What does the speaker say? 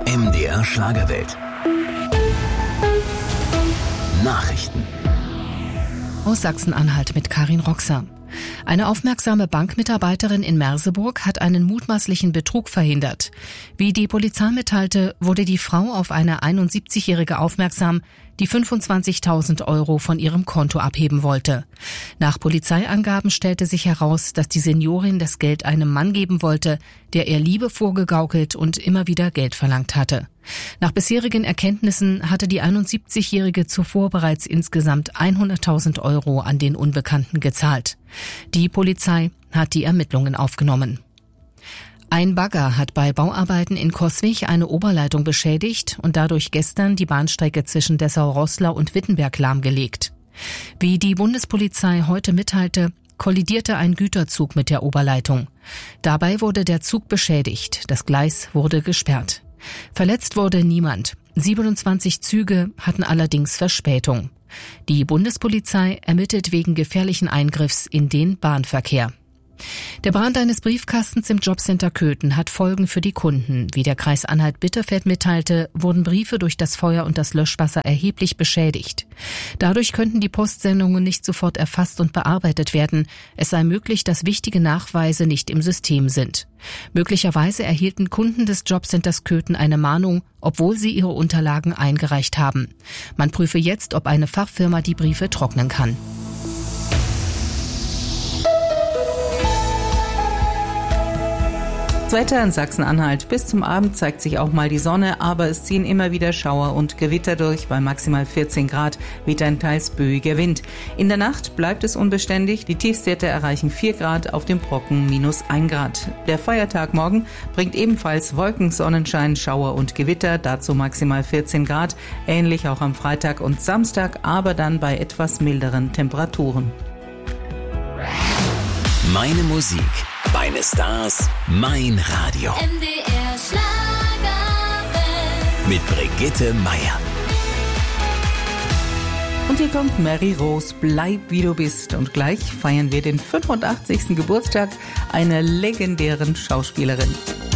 MDR Schlagerwelt. Nachrichten. Aus Sachsen-Anhalt mit Karin Roxer. Eine aufmerksame Bankmitarbeiterin in Merseburg hat einen mutmaßlichen Betrug verhindert. Wie die Polizei mitteilte, wurde die Frau auf eine 71-Jährige aufmerksam, die 25.000 € von ihrem Konto abheben wollte. Nach Polizeiangaben stellte sich heraus, dass die Seniorin das Geld einem Mann geben wollte, der ihr Liebe vorgegaukelt und immer wieder Geld verlangt hatte. Nach bisherigen Erkenntnissen hatte die 71-Jährige zuvor bereits insgesamt 100.000 € an den Unbekannten gezahlt. Die Polizei hat die Ermittlungen aufgenommen. Ein Bagger hat bei Bauarbeiten in Coswig eine Oberleitung beschädigt und dadurch gestern die Bahnstrecke zwischen Dessau-Roßlau und Wittenberg lahmgelegt. Wie die Bundespolizei heute mitteilte, kollidierte ein Güterzug mit der Oberleitung. Dabei wurde der Zug beschädigt, das Gleis wurde gesperrt. Verletzt wurde niemand. 27 Züge hatten allerdings Verspätung. Die Bundespolizei ermittelt wegen gefährlichen Eingriffs in den Bahnverkehr. Der Brand eines Briefkastens im Jobcenter Köthen hat Folgen für die Kunden. Wie der Kreis Anhalt-Bitterfeld mitteilte, wurden Briefe durch das Feuer und das Löschwasser erheblich beschädigt. Dadurch könnten die Postsendungen nicht sofort erfasst und bearbeitet werden. Es sei möglich, dass wichtige Nachweise nicht im System sind. Möglicherweise erhielten Kunden des Jobcenters Köthen eine Mahnung, obwohl sie ihre Unterlagen eingereicht haben. Man prüfe jetzt, ob eine Fachfirma die Briefe trocknen kann. Das Wetter in Sachsen-Anhalt. Bis zum Abend zeigt sich auch mal die Sonne, aber es ziehen immer wieder Schauer und Gewitter durch, bei maximal 14 Grad weht ein teils böiger Wind. In der Nacht bleibt es unbeständig, die Tiefstwerte erreichen 4 Grad, auf dem Brocken -1 Grad. Der Feiertag morgen bringt ebenfalls Wolken, Sonnenschein, Schauer und Gewitter, dazu maximal 14 Grad, ähnlich auch am Freitag und Samstag, aber dann bei etwas milderen Temperaturen. Meine Musik, meine Stars, mein Radio. MDR Schlagerwelt. Mit Brigitte Meier. Und hier kommt Mary Rose, bleib wie du bist. Und gleich feiern wir den 85. Geburtstag einer legendären Schauspielerin.